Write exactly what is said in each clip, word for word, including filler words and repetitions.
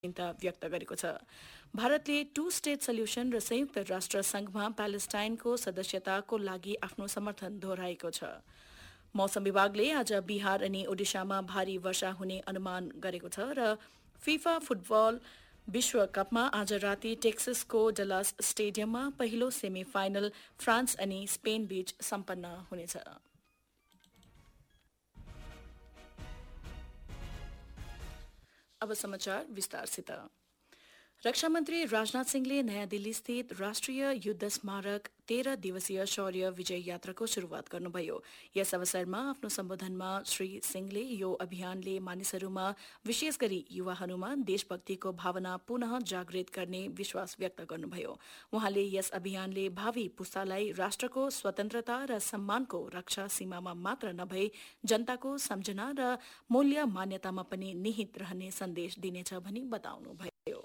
चिन्ता व्यक्त गरेको छ। भारतले टू स्टेट सल्युसन र संयुक्त राष्ट्र संघमा प्यालेस्टाइनको सदस्यताको लागि आफ्नो समर्थन दोहोऱ्याएको छ। मौसम विभागले आज बिहार अनि ओडिशामा भारी वर्षा हुने अनुमान गरेको छ र फिफा फुटबल विश्वकपमा आज राति टेक्ससको डलास स्टेडियममा पहिलो सेमी फाइनल फ्रान्स अनि स्पेन बीच सम्पन्न हुनेछ। अब समाचार विस्तारसित। रक्षा मन्त्री राजनाथ सिंहले नयाँ दिल्ली स्थित राष्ट्रिय युद्ध स्मारक तेह्र दिवसीय शौर्य विजय यात्राको शुरूआत गर्नुभयो। यस अवसरमा आफ्नो सम्बोधनमा श्री सिंहले यो अभियानले मानिसहरूमा विशेष गरी युवाहरूमा देशभक्तिको भावना पुनः जागृत गर्ने विश्वास व्यक्त गर्नुभयो। उहाँले यस अभियानले भावी पुस्तालाई राष्ट्रको स्वतन्त्रता र सम्मानको रक्षा सीमामा मात्र नभई जनताको सम्झना र मूल्य मान्यतामा पनि निहित रहने सन्देश दिनेछ भनी बताउनुभयो।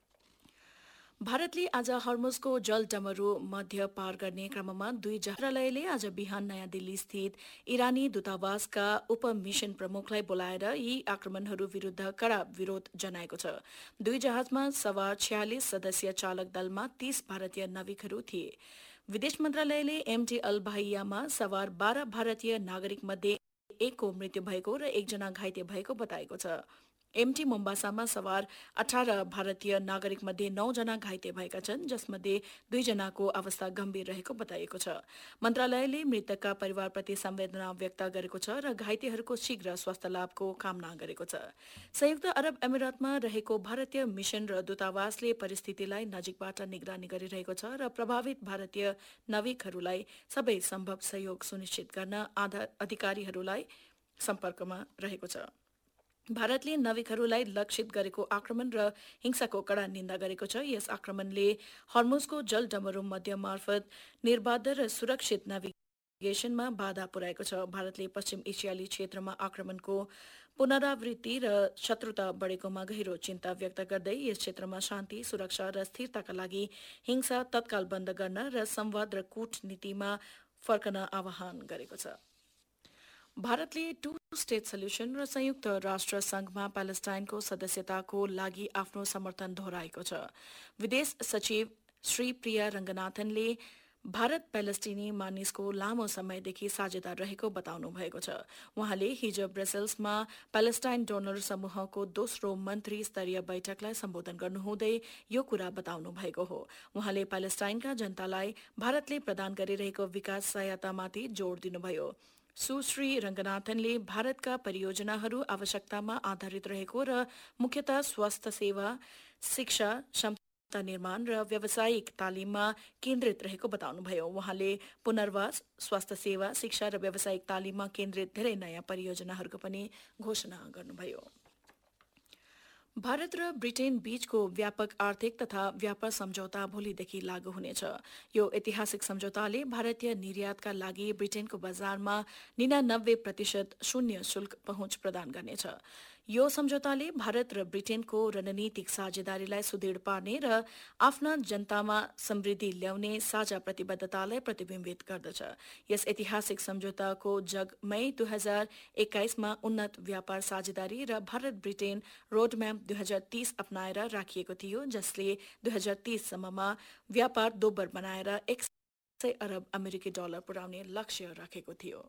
भारतले आज हर्मुजको जल डमरू मध्य पार गर्ने क्रममा दुई जहाजले आज बिहान नयाँ दिल्ली स्थित इरानी दूतावासका उप मिशन प्रमुखलाई बोलाएर यी आक्रमणहरू विरूद्ध कड़ा विरोध जनाएको छ। दुई जहाजमा सवार छयालिस सदस्यीय चालक दलमा तीस भारतीय नाविकहरू थिए। विदेश मन्त्रालयले एमटी अल बाहियामा सवार बाह्र भारतीय नागरिक मध्ये एकको मृत्यु भएको र एकजना घाइते भएको बताएको छ। एमटी मोम्बासामा सवार अठार भारतीय नागरिक मध्ये नौजना घाइते भएका छन्, जसमध्ये दुईजनाको अवस्था गम्भीर रहेको बताइएको छ। मन्त्रालयले मृतकका परिवारप्रति संवेदना व्यक्त गरेको छ र घाइतेहरूको शीघ्र स्वास्थ्य लाभको कामना गरेको छ। संयुक्त अरब अमिरातमा रहेको भारतीय मिशन र दूतावासले परिस्थितिलाई नजिकबाट निगरानी गरिरहेको छ र प्रभावित भारतीय नाविकहरूलाई सबै सम्भव सहयोग सुनिश्चित गर्न अधिकारीहरूलाई सम्पर्कमा रहेको छ। भारतले नाविकहरूलाई लक्षित गरेको आक्रमण र हिंसाको कड़ा निन्दा गरेको छ। यस आक्रमणले हर्मुजको जल डमरू मध्य मार्फत निर्बाध र सुरक्षित नेभिगेसनमा बाधा पुर्याएको छ। भारतले पश्चिम एसियाली क्षेत्रमा आक्रमणको पुनरावृत्ति र शत्रुता बढेकोमा गहिरो चिन्ता व्यक्त गर्दै यस क्षेत्रमा शान्ति, सुरक्षा र स्थिरताका लागि हिंसा तत्काल बन्द गर्न र संवाद र कूटनीतिमा फर्कन आह्वान गरेको छ। भारतले टू स्टेट सल्युसन र संयुक्त राष्ट्र संघमा प्यालेस्टाइनको सदस्यताको लागि आफ्नो समर्थन दोहोऱ्याएको छ। विदेश सचिव श्री प्रिया रंगनाथनले भारत प्यालेस्टिनी मानिसको लामो समयदेखि साझेदार रहेको बताउनु भएको छ। उहाँले हिजो ब्रसेल्समा प्यालेस्टाइन डोनर समूहको दोस्रो मन्त्री स्तरीय बैठकलाई सम्बोधन गर्नुहुँदै यो कुरा बताउनु भएको हो। उहाँले प्यालेस्टाइनका जनतालाई भारतले प्रदान गरिरहेको विकास सहायतामाथि जोड़ दिनुभयो। सुश्री रंगनाथनले भारतका परियोजनाहरू आवश्यकतामा आधारित रहेको र मुख्यतः स्वास्थ्य सेवा, शिक्षा, क्षमता निर्माण र व्यावसायिक तालिममा केन्द्रित रहेको बताउनुभयो। उहाँले पुनर्वास, स्वास्थ्य सेवा, शिक्षा र व्यावसायिक तालिममा केन्द्रित धेरै नयाँ परियोजनाहरूको पनि घोषणा गर्नुभयो। भारत र ब्रिटेन बीचको व्यापक आर्थिक तथा व्यापार सम्झौता भोलिदेखि लागू हुनेछ। यो ऐतिहासिक सम्झौताले भारतीय निर्यातका लागि ब्रिटेनको बजारमा निनानब्बे प्रतिशत शून्य शुल्क पहुँच प्रदान गर्नेछ। यो सम्झौताले भारत र ब्रिटेनको रणनीतिक साझेदारीलाई सुदृढ पार्ने र आफ्ना जनतामा समृद्धि ल्याउने साझा प्रतिबद्धतालाई प्रतिबिम्बित गर्दछ। यस ऐतिहासिक सम्झौताको जग मई दुई हजार एक्काइसमा उन्नत व्यापार साझेदारी र भारत ब्रिटेन रोडम्याप दुई हजार तीस अपनाएर राखिएको थियो, जसले दुई हजार तीससम्ममा व्यापार दोब्बर बनाएर एक सय अरब अमेरिकी डलर पुर्याउने लक्ष्य राखेको थियो।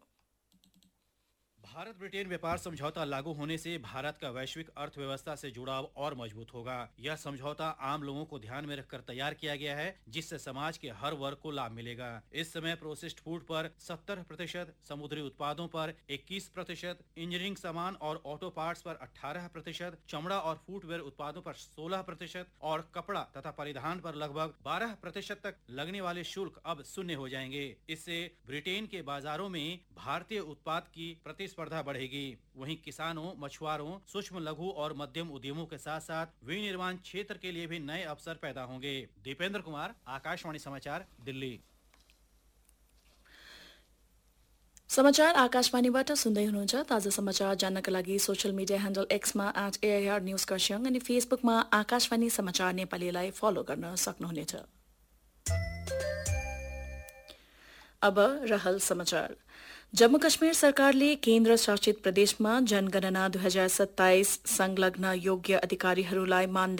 भारत ब्रिटेन व्यापार समझौता लागू होने से भारत का वैश्विक अर्थव्यवस्था से जुड़ाव और मजबूत होगा। यह समझौता आम लोगों को ध्यान में रखकर तैयार किया गया है, जिससे समाज के हर वर्ग को लाभ मिलेगा। इस समय प्रोसेस्ड फूड पर सत्तर प्रतिशत, समुद्री उत्पादों पर इक्कीस प्रतिशत, इंजीनियरिंग सामान और ऑटो पार्ट्स पर अठारह प्रतिशत, चमड़ा और फुटवेयर उत्पादों पर सोलह प्रतिशत और कपड़ा तथा परिधान पर लगभग बारह प्रतिशत तक लगने वाले शुल्क अब शून्य हो जाएंगे। इससे ब्रिटेन के बाजारों में भारतीय उत्पाद की प्रतिस्पर्धा बढ़ेगी। वहीं किसानों, मछुआरों, सूक्ष्म लघु और मध्यम उद्यमों के साथ साथ विनिर्माण क्षेत्र के लिए भी नए अवसर पैदा होंगे। दीपेंद्र कुमार, आकाशवाणी समाचार, दिल्ली। समाचार आकाशवाणीबाट सुन्दै हुनुहुन्छ। ताजा समाचार जान्नका लागि social media handle एक्समा at AIR news Kurseong अनि फेसबुकमा आकाशवाणी समाचार नेपालीलाई फलो गर्न सक्नुहुनेछ। अब रहल समाचार। जम्मू कश्मीर सरकारले केन्द्र शासित प्रदेशमा जनगणना दुई हजार सत्ताइस संलग्न योग्य अधिकारीहरूलाई मानदेय